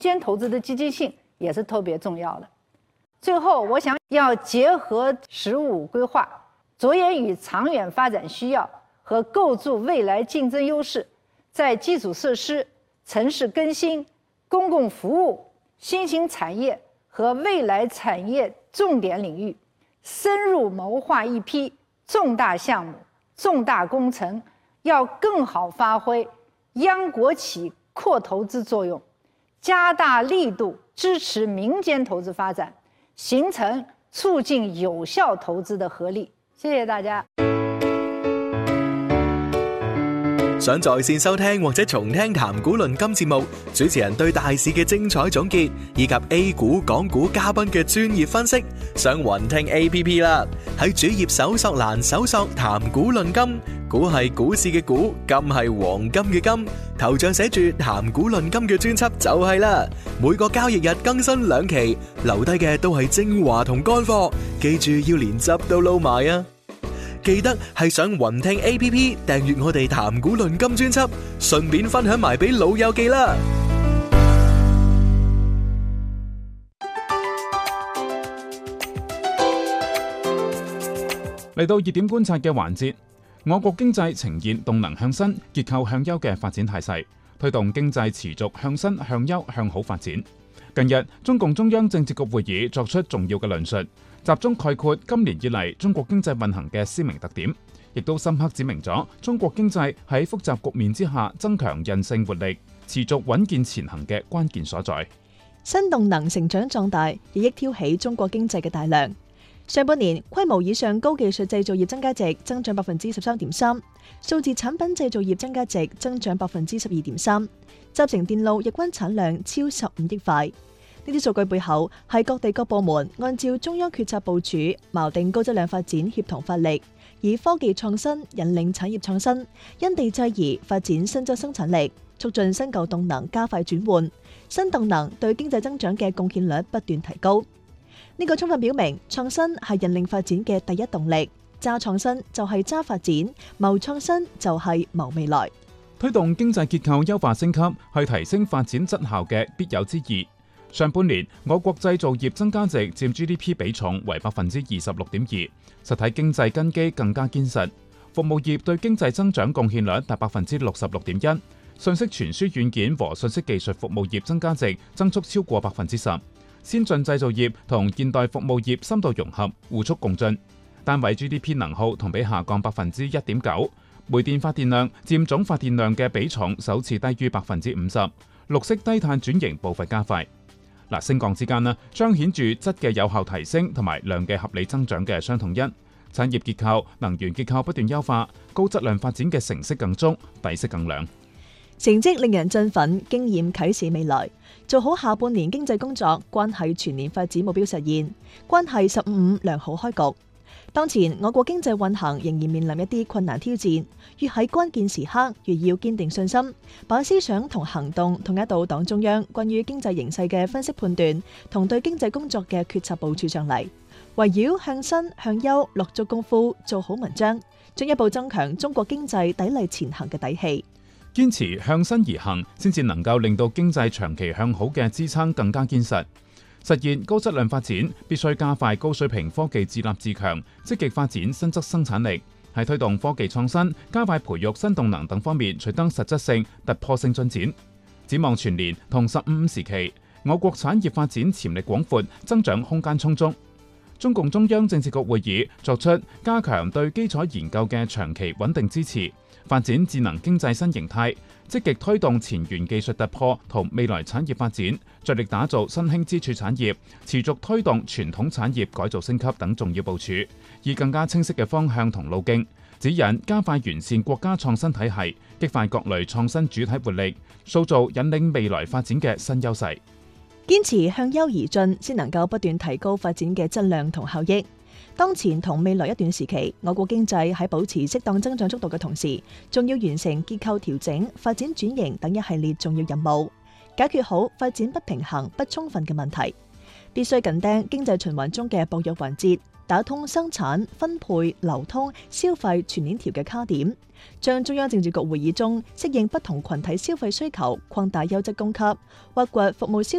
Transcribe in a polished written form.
间投资的积极性也是特别重要的。最后，我想要结合“十五”规划，着眼于长远发展需要和构筑未来竞争优势，在基础设施、城市更新、公共服务、新兴产业和未来产业重点领域，深入谋划一批重大项目、重大工程，要更好发挥央国企扩投资作用，加大力度支持民间投资發展，形成促進有效投資的合力。謝謝大家。 想在線收聽或者重聽談股論金節目，主持人對大市嘅精彩總結，以及 A 股、港股嘉賓嘅專業分析，上雲聽 APP 啦。喺主頁搜索欄搜索談股論金，股係股市嘅股，金係黃金嘅金，頭像寫住談股論金嘅專輯就係啦。每個交易日更新2期，留低嘅都係精華同乾貨，記住要連汁都撈埋啊！記得係上雲聽 APP 訂閱我哋談股論金專輯，順便分享埋俾老友記啦。 嚟到熱點觀察嘅環節，我國經濟呈現動能向新、結構向優嘅發展態勢，推動經濟持續向新、向優、向好發展。近日，中共中央政治局會議作出重要嘅論述，集中概括今年以嚟中國經濟運行嘅鮮明特點，亦都深刻指明咗中國經濟喺複雜局面之下增強韌性活力、持續穩健前行嘅關鍵所在。 新動能成長壯大，日益挑起中國經濟嘅大梁。上半年規模以上高技術製造業增加值增長13.3%，數字產品製造業增加值增長12.3%，集成電路日均產量超15億塊。呢啲數據背後係各地各部門按照中央決策部署，錨定高質量發展協同發力，以科技創新引領產業創新，因地制宜發展新增生產力，促進新舊動能加快轉換，新動能對經濟增長嘅貢獻率不斷提高。呢個充分表明創新係引領發展嘅第一動力，揸創新就係揸發展，謀創新就係謀未來。 推動經濟結構優化升級係提升發展質效嘅必有之義。上半年，我國製造業增加值佔 GDP 比重為26.2%，實體經濟根基更加堅實。服務業對經濟增長貢獻率達66.1%，信息傳輸軟件和信息技術服務業增加值增速超過10%。先進製造業同現代服務業深度融合，互促共進。單位 GDP 能耗同比下降1.9%，煤電發電量佔總發電量嘅比重首次低於50%，綠色低碳轉型步伐加快。升降之間彰顯住質嘅有效提升同埋量嘅合理增長嘅相統一。產業結構、能源結構不斷優化，高質量發展嘅成色更足，底色更亮。 成績令人振奮，經驗啟示未來。做好下半年經濟工作，關係全年發展目標實現，關係15良好開局。當前我國經濟運行仍然面臨一啲困難挑戰，越喺關鍵時刻越要堅定信心，把思想同行動統一到黨中央關於經濟形勢嘅分析判斷同對經濟工作嘅決策部署上嚟，圍繞向新向優落足功夫，做好文章，進一步增強中國經濟砥礪前行嘅底氣。 堅持向新而行，先至能夠令到經濟長期向好嘅支撐更加堅實。實現高質量發展，必須加快高水平科技自立自強，積極發展新質生產力，喺推動科技創新、加快培育新動能等方面取得實質性、突破性進展。展望全年同15時期，我國產業發展潛力廣闊，增長空間充足。中共中央政治局會議作出加強對基礎研究嘅長期穩定支持，發展智能經濟新形態，積極推動前沿技術突破同未來產業發展，着力打造新興支柱產業，持續推動傳統產業改造升級等重要部署，以更加清晰嘅方向同路徑，指引加快完善國家創新體系，激發各類創新主體活力，塑造引領未來發展嘅新優勢。 堅持向優而進，先能夠不斷提高發展嘅質量同效益。當前同未來一段時期，我國經濟喺保持適當增長速度嘅同時，仲要完成結構調整、發展轉型等一系列重要任務，解決好發展不平衡、不充分嘅問題。必須緊盯經濟循環中嘅薄弱環節，打通生產、分配、流通、消費全鏈條嘅卡點，將中央政治局會議中適應不同群體消費需求、擴大優質供給、挖掘服務消